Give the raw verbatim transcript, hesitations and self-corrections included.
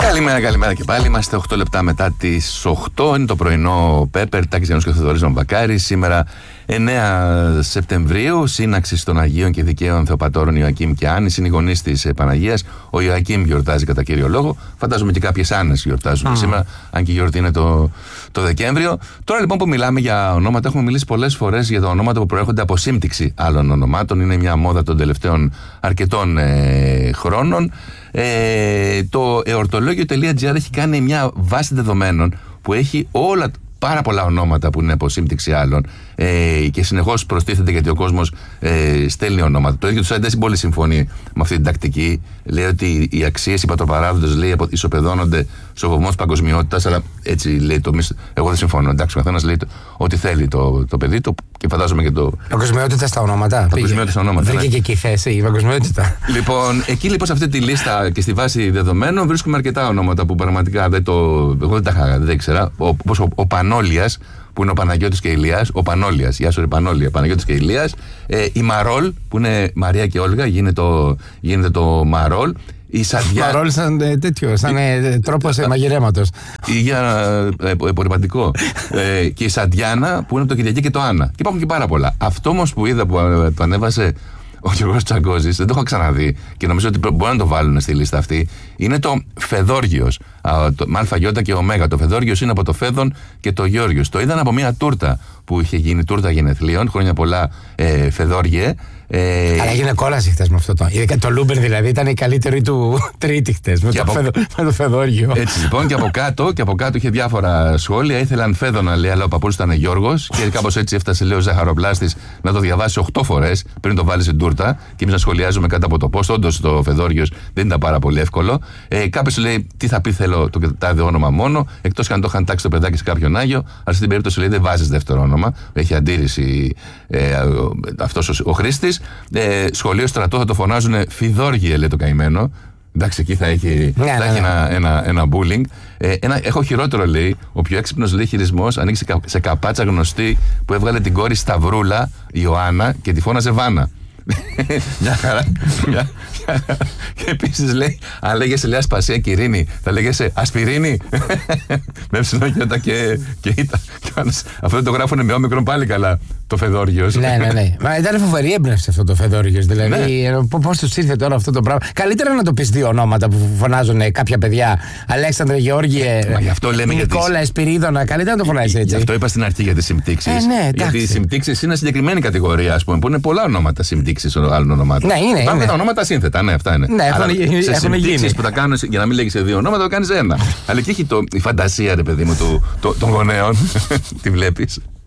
Καλημέρα, καλημέρα και πάλι. Είμαστε οκτώ λεπτά μετά τις οκτώ. Είναι το πρωινό Πέπερ, Τάκης Γιαννούς και Θοδωρής Βακάρης. Σήμερα εννέα Σεπτεμβρίου, σύναξη των Αγίων και Δικαίων Θεοπατώρων Ιωακήμ και Άννη, είναι οι γονείς της Παναγίας. Ο Ιωακήμ γιορτάζει κατά κύριο λόγο. Φαντάζομαι και κάποιες Άννες γιορτάζουν mm. σήμερα, αν και η γιορτή είναι το, το Δεκέμβριο. Τώρα λοιπόν που μιλάμε για ονόματα, έχουμε μιλήσει πολλές φορές για τα ονόματα που προέρχονται από σύμπτυξη άλλων ονομάτων. Είναι μια μόδα των τελευταίων αρκετών ε, χρόνων. Ε, το εορτολόγιο.gr έχει κάνει μια βάση δεδομένων που έχει όλα, πάρα πολλά ονόματα που είναι από σύμπτυξη άλλων ε, και συνεχώς προστίθεται γιατί ο κόσμος ε, στέλνει ονόματα. Το ίδιο το site δεν πολύ συμφωνεί με αυτή την τακτική. Λέει ότι οι αξίες, οι πατροπαράδοντες, λέει, ισοπεδώνονται στο βωμό της παγκοσμιότητας, αλλά έτσι λέει το. Εγώ δεν συμφωνώ. Εντάξει, ο καθένας λέει το, ό,τι θέλει το, το παιδί του και φαντάζομαι και το. Παγκοσμιότητα στα ονόματα. Παγκοσμιότητα στα ονόματα. Βρήκε ναι. και εκεί θέση η παγκοσμιότητα. Λοιπόν, εκεί λοιπόν σε αυτή τη λίστα και στη βάση δεδομένων βρίσκουμε αρκετά ονόματα που πραγματικά δεν το. Εγώ δεν τα είχα, δεν ήξερα. Όπως ο, ο Πανόλιας, που είναι ο Παναγιώτης και Ηλίας, ο Πανόλιας, γεια σου ρε Πανόλια, Παναγιώτης και Ηλίας, ε, η Μαρόλ, που είναι Μαρία και Όλγα, γίνεται το, γίνεται το Μαρόλ. Η Σαντιά. Μαρόλ σαν ε, τέτοιο, σαν ε, τρόπος ε, μαγειρέματος. Για ε, απορριπαντικό. ε, και η Σαντιάνα, που είναι το Κυριακή και το Άννα. Και υπάρχουν και πάρα πολλά. Αυτό όμως που είδα που ε, το ανέβασε ο Γιώργος Τσαγκώζης, δεν το έχω ξαναδεί και νομίζω ότι μπορεί να το βάλουν στη λίστα αυτή, είναι το Φεδόργιος. Με αλφαγιώτα και ωμέγα. Το Φεδόργιος είναι από το Φέδων και το Γιώργιος. Το είδαν από μια τούρτα που είχε γίνει, τούρτα γενεθλίων, χρόνια πολλά ε, Φεδόργιε. Ε, Αλλά έγινε κόλαση χτες με αυτό το. Ειδικά το Λούμπερ δηλαδή ήταν η καλύτερη του τρίτη χτες με, από... με το Φεδόργιο. Έτσι λοιπόν και από κάτω, και από κάτω είχε διάφορα σχόλια. Ήθελαν Φέδωνα, λέει, αλλά ο παππούλος ήταν Γιώργος. Και κάπως έτσι έφτασε, λέει, ο Ζαχαροπλάστης να το διαβάσει οκτώ φορές πριν το βάλει στην τούρτα. Και εμείς να σχολιάζουμε κάτω από το post. Όντως το Φεδόργιος δεν ήταν πάρα πολύ εύκολο. Ε, Κάποιος λέει τι θα πει, θέλω το τάδε όνομα μόνο. Εκτός και αν το είχαν τάξει το παιδάκι σε κάποιον Άγιο. Αλλά σε αυτή την περίπτωση λέει δεν βάζεις δεύτερο όνομα. Έχει αντίρρηση ε, αυτός ο, ο χρήστης. Ε, σχολείο στρατό θα το φωνάζουν Φιδόργιε, λέει το καημένο. Εντάξει, εκεί θα έχει, ναι, θα ναι, έχει ναι. Ένα, ένα, ένα bullying. Ε, ένα, έχω χειρότερο, λέει. Ο πιο έξυπνος, λέει, χειρισμός ανήκει σε, σε καπάτσα γνωστή που έβγαλε την κόρη Σταυρούλα, Ιωάννα, και τη φώναζε Βάνα. Μια χαρά. Μια, μια, και επίσης λέει, αν λέγεσαι, λέει, Ασπασία Κυρίνη, θα λέγεσαι Ασπιρίνη. Με ψινόγιοντα και, και ήταν. Αυτό το γράφουνε με όμικρον πάλι καλά. Το Φεδόργιος. Ναι, ναι, ναι. Μα ήταν φοβερή έμπνευση αυτό το Φεδόργιος. Δηλαδή, ναι. Πώς τους ήρθε τώρα αυτό το πράγμα. Καλύτερα να το πεις δύο ονόματα που φωνάζουν κάποια παιδιά. Αλέξανδρε, Γεώργιε, Νικόλα, Εσπυρίδωνα. Καλύτερα να το φωνάζεις έτσι. Γι' αυτό είπα στην αρχή για τις συμπτύξεις. Ε, ναι, γιατί οι συμπτύξεις είναι συγκεκριμένη κατηγορία, ας πούμε, που είναι πολλά ονόματα συμπτύξεις άλλων ονομάτων. Ναι, είναι. Υπάρχουν τα ονόματα σύνθετα, ναι, αυτά είναι. Ναι, αλλά έχουν, σε συμπτύξεις που τα κάνουν για να μην λέγεις σε δύο ονόματα, το κάνεις ένα. Αλλά και έχει το, η φαντασία, ρε παιδί μου, των γονέων. Τη βλέπεις.